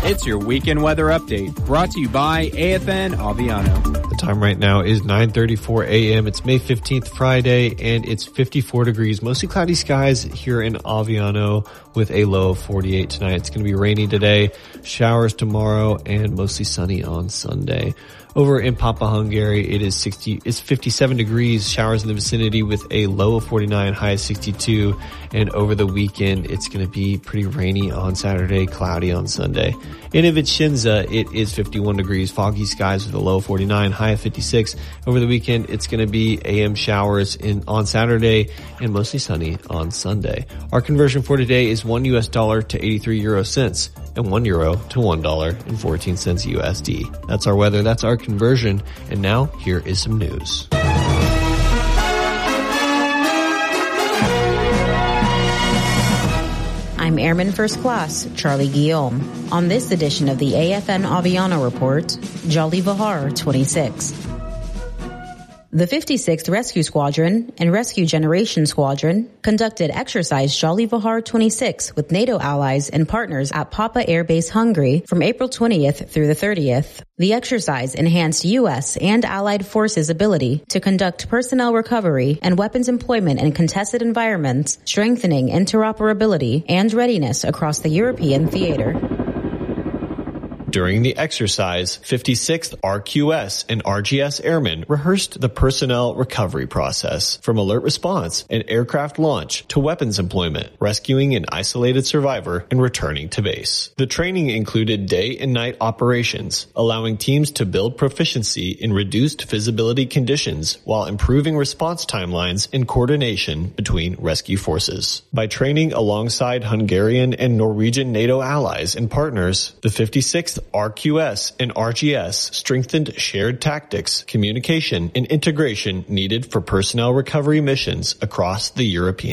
It's your weekend weather update, brought to you by AFN Aviano. The time right now is 9:34 a.m. It's May 15th, Friday, and it's 54 degrees. Mostly cloudy skies here in Aviano with a low of 48 tonight. It's going to be rainy today, showers tomorrow, and mostly sunny on Sunday. Over in Papa Hungary, it's 57 degrees, showers in the vicinity with a low of 49, high of 62. And over the weekend, it's going to be pretty rainy on Saturday, cloudy on Sunday. In Vicenza, it is 51 degrees, foggy skies with a low of 49, high of 56. Over the weekend, it's going to be AM showers on Saturday and mostly sunny on Sunday. Our conversion for today is $1 to 83 euro cents and €1 to $1.14 USD. That's our weather. That's our conversion. And now here is some news. I'm Airman First Class Charlie Guillaume. On this edition of the AFN Aviano Report, Jolly Vihar 26. The 56th Rescue Squadron and Rescue Generation Squadron conducted exercise Jolly Vihar 26 with NATO allies and partners at Papa Air Base Hungary from April 20th through the 30th. The exercise enhanced U.S. and allied forces' ability to conduct personnel recovery and weapons employment in contested environments, strengthening interoperability and readiness across the European theater. During the exercise, 56th RQS and RGS airmen rehearsed the personnel recovery process from alert response and aircraft launch to weapons employment, rescuing an isolated survivor and returning to base. The training included day and night operations, allowing teams to build proficiency in reduced visibility conditions while improving response timelines and coordination between rescue forces. By training alongside Hungarian and Norwegian NATO allies and partners, the 56th RQS and RGS strengthened shared tactics, communication, and integration needed for personnel recovery missions across the European